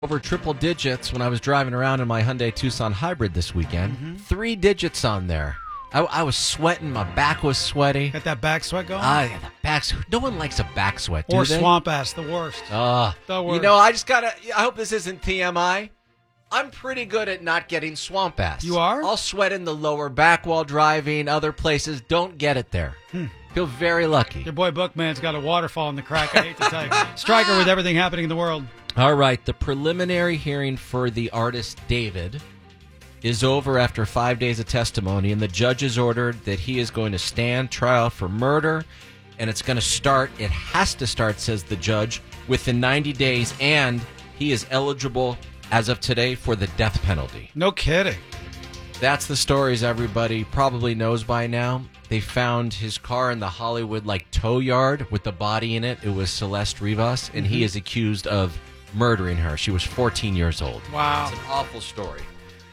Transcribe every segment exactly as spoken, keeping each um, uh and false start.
over triple digits when I was driving around in my Hyundai Tucson Hybrid this weekend. Mm-hmm. Three digits on there. I, I was sweating. My back was sweaty. Got that back sweat going? Ah, yeah, the back. No one likes a back sweat, do or they? swamp ass, the worst. Uh, the worst. You know, I just got to, I hope this isn't T M I. I'm pretty good at not getting swamp ass. You are? I'll sweat in the lower back while driving. Other places don't get it there. Hmm. Feel very lucky. Your boy Bookman's got a waterfall in the crack. I hate to tell you. Stryker with everything happening in the world. All right, the preliminary hearing for the artist David is over after five days of testimony, and the judge has ordered that he is going to stand trial for murder, and it's going to start, it has to start, says the judge, within ninety days, and he is eligible, as of today, for the death penalty. No kidding. That's the stories everybody probably knows by now. They found his car in the Hollywood, like, tow yard with the body in it. It was Celeste Rivas, and mm-hmm. he is accused of murdering her. She was fourteen years old. Wow. It's an awful story.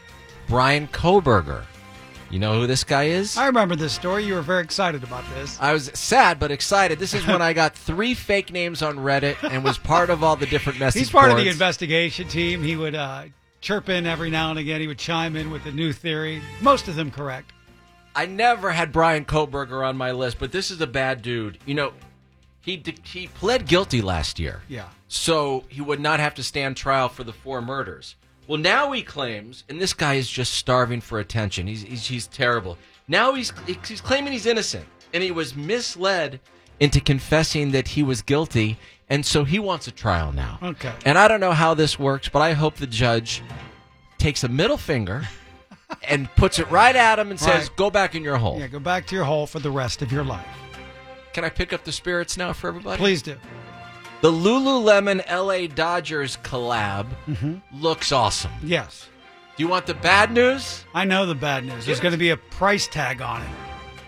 Brian Kohberger. You know who this guy is? I remember this story. You were very excited about this. I was sad but excited. This is when I got three fake names on Reddit and was part of all the different message He's part boards. of the investigation team. He would uh, chirp in every now and again. He would chime in with a new theory. Most of them correct. I never had Brian Kohberger on my list, but this is a bad dude. You know, he he pled guilty last year. Yeah. So he would not have to stand trial for the four murders. Well, now he claims, and this guy is just starving for attention. He's he's, he's terrible. Now he's he's claiming he's innocent, and he was misled into confessing that he was guilty, and so he wants a trial now. Okay. And I don't know how this works, but I hope the judge takes a middle finger and puts it right at him and says, right. "Go back in your hole." Yeah, go back to your hole for the rest of your life. Can I pick up the spirits now for everybody? Please do. The Lululemon L A Dodgers collab mm-hmm. looks awesome. Yes. Do you want the bad news? I know the bad news. There's going to be a price tag on it.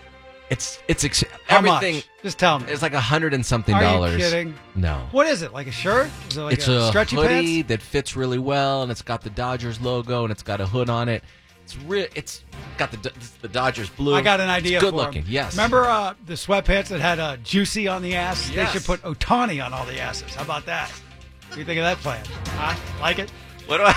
It's it's ex- How everything. Much? Just tell me. It's like a hundred and something Are dollars. you kidding? No. What is it? Like a shirt? Is it like it's a, a stretchy hoodie pants? that fits really well, and it's got the Dodgers logo, and it's got a hood on it. It's real. It's got the the Dodgers blue. I got an idea. It's good for looking. him. Yes. Remember uh, the sweatpants that had uh, Juicy on the ass? Yes. They should put Ohtani on all the asses. How about that? What do you think of that plan? Huh? Like it? What do I?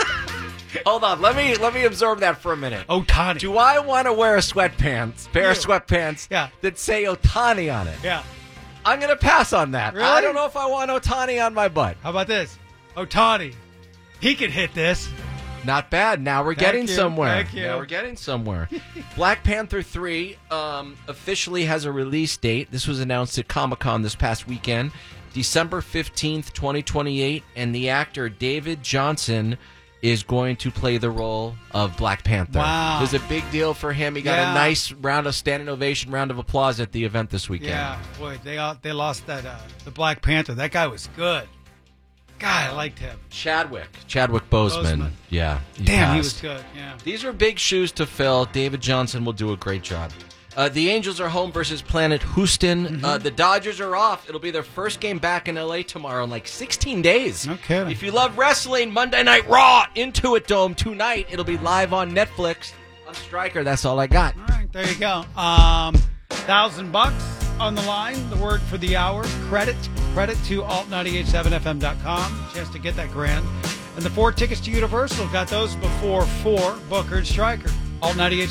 Hold on. Let me let me absorb that for a minute. Ohtani. Do I want to wear a sweatpants, pair You. of sweatpants Yeah. that say Ohtani on it? Yeah. I'm going to pass on that. Really? I don't know if I want Ohtani on my butt. How about this? Ohtani. He could hit this. Not bad. Now we're Thank getting you. somewhere. Thank you. Now we're getting somewhere. Black Panther three um, officially has a release date. This was announced at Comic-Con this past weekend. December fifteenth, twenty twenty-eight. And the actor David Johnson is going to play the role of Black Panther. Wow. It was a big deal for him. He got Yeah. a nice round of standing ovation, round of applause at the event this weekend. Yeah. Boy, they all, they lost that uh, the Black Panther. That guy was good. God, I liked him. Chadwick. Chadwick Boseman. Boseman. Yeah. he Damn, he passed. was good. Yeah. These are big shoes to fill. David Johnson will do a great job. Uh, the Angels are home versus Planet Houston. Mm-hmm. Uh, the Dodgers are off. It'll be their first game back in L A tomorrow in like sixteen days. No kidding. If you love wrestling, Monday Night Raw, Intuit Dome tonight. It'll be live on Netflix. On Stryker, that's all I got. All right, there you go. Um, thousand bucks on the line. The word for the hour. Credit. Credit to alt nine eight seven f m dot com. Chance to get that grand. And the four tickets to Universal. Got those before four. Booker and Stryker. alt nine eight